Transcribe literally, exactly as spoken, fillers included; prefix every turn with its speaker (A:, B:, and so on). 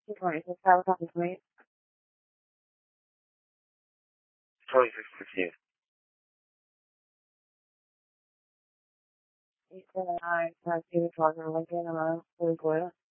A: two twenty-six, I was talking to me.
B: twenty-six fifteen.
A: You said I, I see the talking Lincoln, and I'm really good.